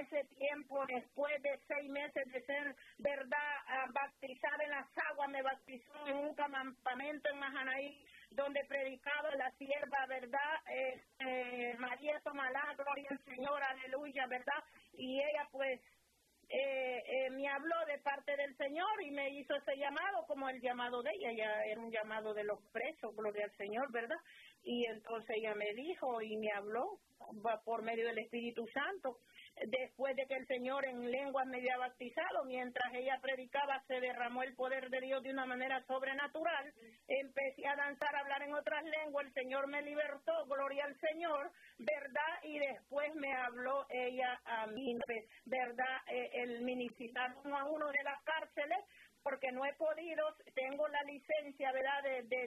ese tiempo, después de 6 meses de ser, ¿verdad?, bautizada en las aguas, me bautizó en un campamento en Mahanaí, donde predicaba la sierva, ¿verdad?, María Tomalá, gloria al Señor, aleluya, ¿verdad? Y ella, pues, me habló de parte del Señor y me hizo ese llamado como el llamado de ella. Ya era un llamado de los presos, gloria al Señor, ¿verdad? Y entonces ella me dijo y me habló por medio del Espíritu Santo. Después de que el Señor en lenguas me había bautizado, mientras ella predicaba, se derramó el poder de Dios de una manera sobrenatural. Empecé a danzar, a hablar en otras lenguas, el Señor me libertó, gloria al Señor, ¿verdad? Y después me habló ella a mí, ¿verdad? El ministrar a uno de las cárceles, porque no he podido, tengo la licencia, ¿verdad?,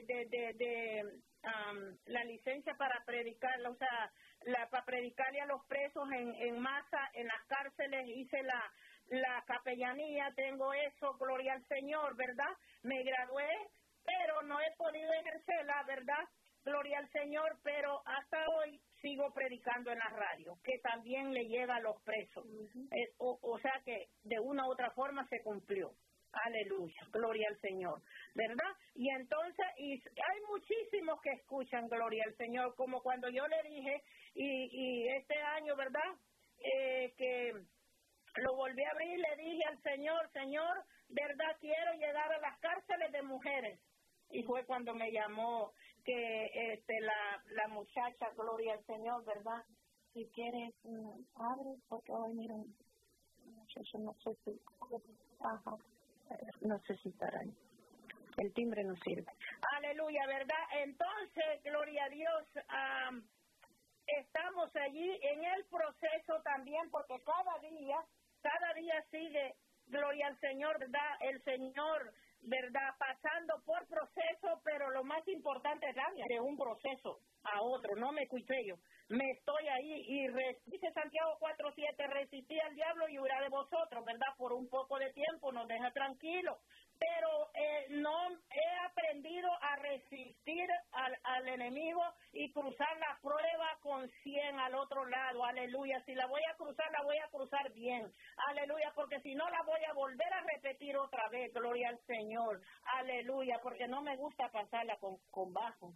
la licencia para predicar, o sea, para predicarle a los presos en masa en las cárceles. Hice la capellanía, tengo eso, gloria al Señor, ¿verdad? Me gradué, pero no he podido ejercerla, ¿verdad? Gloria al Señor, pero hasta hoy sigo predicando en la radio, que también le llega a los presos. O sea que de una u otra forma se cumplió. Aleluya, gloria al Señor, ¿verdad? Y entonces, y hay muchísimos que escuchan gloria al Señor, como cuando yo le dije, y este año, ¿verdad?, que lo volví a abrir, le dije al Señor, Señor, ¿verdad?, quiero llegar a las cárceles de mujeres. Y fue cuando me llamó que la muchacha, gloria al Señor, ¿verdad? Si quieres, abre, porque hoy mira, muchacho, no sé si, ajá, no sé si estará ahí. El timbre no sirve. Aleluya, ¿verdad? Entonces, gloria a Dios, estamos allí en el proceso también, porque cada día sigue, gloria al Señor, ¿verdad? El Señor, ¿verdad?, pasando por proceso, pero lo más importante es de un proceso a otro, no me escuché yo, me estoy ahí, y dice Santiago 4:7, resistí al diablo y huirá de vosotros, ¿verdad? Por un poco de tiempo nos deja tranquilos, pero no he aprendido a resistir al enemigo y cruzar la prueba con 100 al otro lado, aleluya. Si la voy a cruzar bien, aleluya, porque si no la voy a volver a repetir otra vez, gloria al Señor, aleluya, porque no me gusta pasarla con bajo.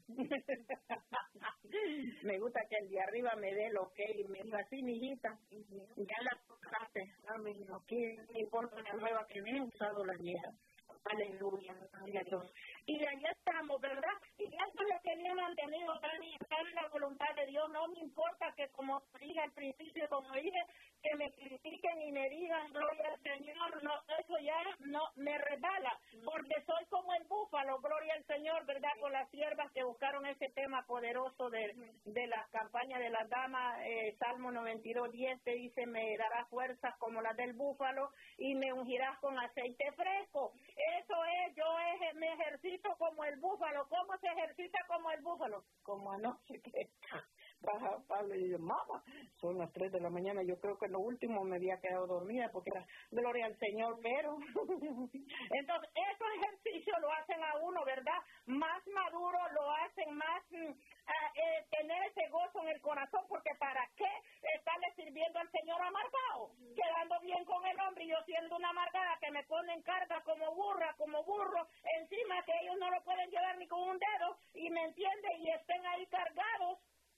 Me gusta que el de arriba me dé lo que y me diga, así, mijita, ya la tocaste, no importa la nueva que me he usado la vieja. Aleluya, gloria a Dios. Y allá estamos, ¿verdad? Y eso es lo que me ha mantenido tan en la voluntad de Dios. No me importa que, como dije al principio, como dije, que me critiquen y me digan, gloria al Señor, no, eso ya no me resbala, porque soy como el búfalo, gloria al Señor, ¿verdad? Con las siervas que buscaron ese tema poderoso de las campañas de las damas, Salmo 92:10 te dice, me darás fuerzas como las del búfalo y me ungirás con aceite fresco. Eso es, me ejercito como el búfalo. ¿Cómo se ejercita como el búfalo? Como anoche que baja Pablo y yo, mamá, son las 3 de la mañana, yo creo que lo último me había quedado dormida porque era gloria al Señor, pero entonces esos ejercicios lo hacen a uno, ¿verdad?, más maduro, lo hacen más tener ese gozo en el corazón, porque ¿para qué estarle sirviendo al Señor amargado? Quedando bien con el hombre y yo siendo una amargada que me ponen carga como burro, encima que ellos no lo pueden llevar ni con un dedo, y me entiende, y estén ahí cargados.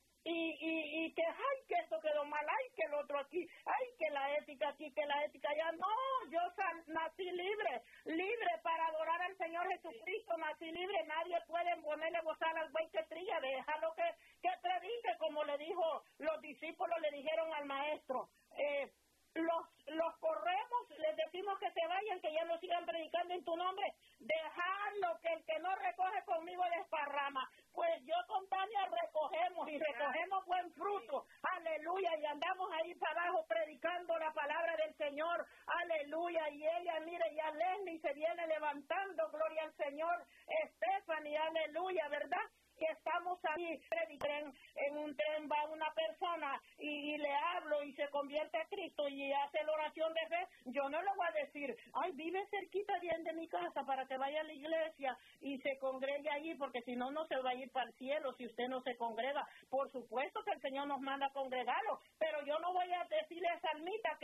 Y que, ay, que esto quedó mal, ay, que el otro aquí, ay, que la ética aquí, que la ética allá. No, yo nací libre para adorar al Señor Jesucristo, nací libre. Nadie puede ponerle bozal al buey que trilla, déjalo que predique, como le dijo, los discípulos le dijeron al maestro. Los corremos, les decimos que se vayan, que ya no sigan predicando en tu nombre, dejadlo, que el que no recoge conmigo desparrama. Pues yo con Tania recogemos buen fruto, aleluya, y andamos ahí para abajo predicando la palabra del Señor, aleluya, y ella, mire, ya Leslie se viene levantando, gloria al Señor, Stephanie, aleluya, ¿verdad? Que estamos ahí, en un tren va una persona y le hablo y se convierte a Cristo y hace la oración de fe, yo no le voy a decir, ay, vive cerquita bien de mi casa para que vaya a la iglesia y se congregue allí, porque si no, no se va a ir para el cielo si usted no se congrega. Por supuesto que el Señor nos manda a congregarlo, pero yo no voy a decirle a esa almita que